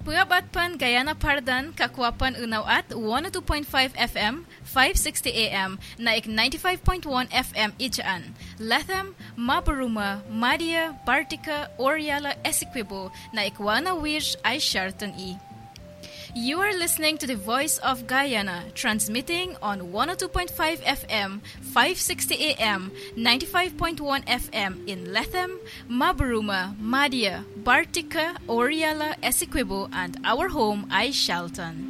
Puyabatpan Guyana Pardan Kakwapan Unaw at 102.5 FM 560 AM naik 95.1 FM Ijaan Lethem Mabaruma Madia Bartica Oriala Essequibo naik 1 Wish ay Sharton E. You are listening to the Voice of Guyana, transmitting on 102.5 FM, 560 AM, 95.1 FM in Lethem, Mabaruma, Madia, Bartica, Oriala, Essequibo, and our home, ay Shalton.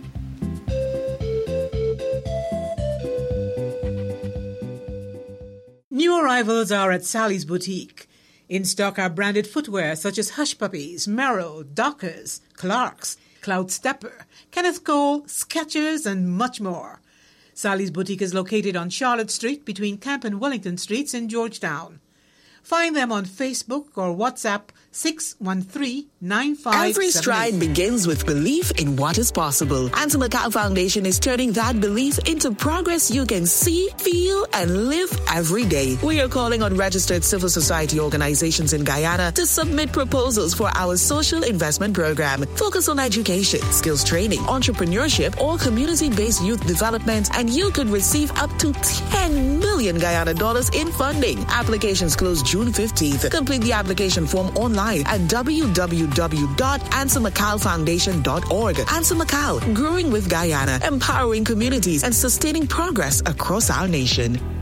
New arrivals are at Sally's Boutique. In stock are branded footwear such as Hush Puppies, Merrill, Dockers, Clarks, Cloud Stepper, Kenneth Cole, Skechers, and much more. Sally's Boutique is located on Charlotte Street between Camp and Wellington Streets in Georgetown. Find them on Facebook or WhatsApp 613-9578. Every stride begins with belief in what is possible. Antimacaw Foundation is turning that belief into progress you can see, feel, and live every day. We are calling on registered civil society organizations in Guyana to submit proposals for our social investment program. Focus on education, skills training, entrepreneurship, or community-based youth development, and you could receive up to 10 million Guyana dollars in funding. Applications close June 15th. Complete the application form online at www.ansamacalfoundation.org. Ansamacao, growing with Guyana, empowering communities and sustaining progress across our nation.